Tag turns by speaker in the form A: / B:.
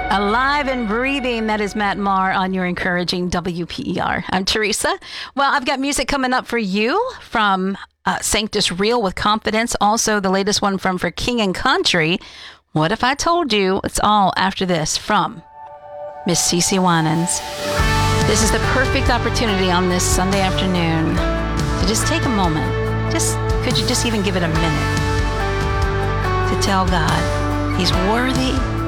A: Alive and breathing, that is Matt Maher on your encouraging WPER. I'm Teresa. Well, I've got music coming up for you from Sanctus Real with Confidence. Also, the latest one from For King and Country. What If I Told You? It's all after this from Miss CeCe Winans. This is the perfect opportunity on this Sunday afternoon to just take a moment. Could you just even give it a minute to tell God He's worthy